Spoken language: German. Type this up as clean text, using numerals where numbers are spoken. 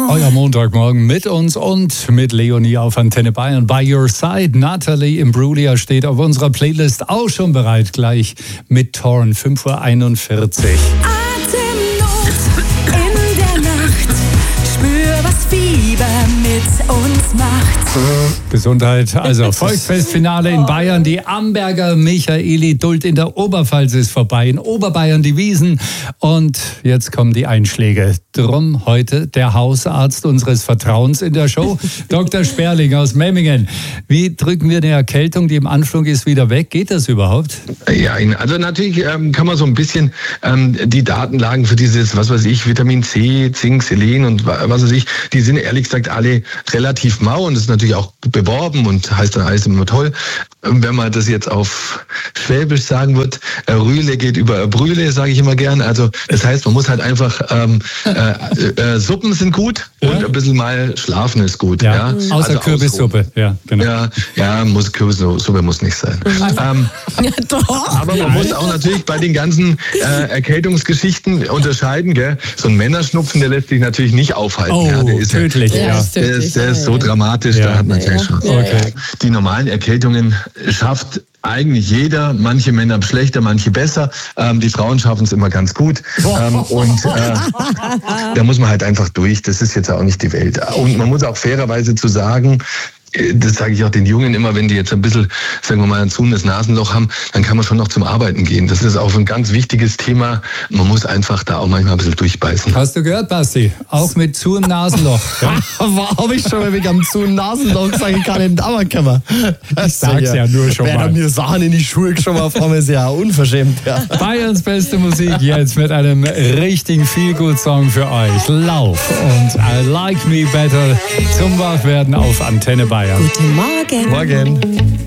Euer Montagmorgen mit uns und mit Leonie auf Antenne Bayern. By your side. Natalie Imbruglia steht auf unserer Playlist auch schon bereit, gleich mit Torn, 5:41 Uhr. Atemnot in der Nacht. Spür, was Fieber mit uns macht. Gesundheit. Also Volksfestfinale in Bayern. Die Amberger Michaeli-Duld in der Oberpfalz ist vorbei. In Oberbayern die Wiesn. Und jetzt kommen die Einschläge. Drum heute der Hausarzt unseres Vertrauens in der Show, Dr. Sperling aus Memmingen. Wie drücken wir eine Erkältung, die im Anflug ist, wieder weg? Geht das überhaupt? Ja, also natürlich kann man so ein bisschen die Datenlagen für dieses, was weiß ich, Vitamin C, Zink, Selen und was weiß ich, die sind ehrlich gesagt alle relativ mau und das ist natürlich auch beworben und heißt dann alles immer toll. Wenn man das jetzt auf Schwäbisch sagen wird, Rühle geht über Brühle, sage ich immer gern. Also das heißt, man muss halt einfach, Suppen sind gut und ein bisschen mal schlafen ist gut. Ja. Außer also Kürbissuppe, ja, genau. Ja, Kürbissuppe muss nicht sein. Doch. Aber man muss auch natürlich bei den ganzen Erkältungsgeschichten unterscheiden, gell? So ein Männerschnupfen, der lässt sich natürlich nicht aufhalten. Oh, ja, der ist tödlich. Der ist so dramatisch, da hat man keine Chance. Okay. Die normalen Erkältungen schafft eigentlich jeder, manche Männer schlechter, manche besser. Die Frauen schaffen es immer ganz gut. Da muss man halt einfach durch. Das ist jetzt auch nicht die Welt. Und man muss auch fairerweise zu sagen, das sage ich auch den Jungen immer, wenn die jetzt ein bisschen, sagen wir mal, ein zuhendes Nasenloch haben, dann kann man schon noch zum Arbeiten gehen. Das ist auch ein ganz wichtiges Thema. Man muss einfach da auch manchmal ein bisschen durchbeißen. Hast du gehört, Basti? Auch mit zu im Nasenloch. Ja? Habe ich schon mal wegen am zu Nasenloch gesagt, ich kann nicht Dauerkammer. Ich sag's ja nur schon mal. Wer mir Sachen in die Schuhe geschoben auf einmal, ist ja unverschämt. Ja. Bayerns beste Musik jetzt mit einem richtigen Feel-Good-Song für euch. Lauf und I Like Me Better zum Wachwerden auf Antenne Bayern. Guten Morgen. Morgen.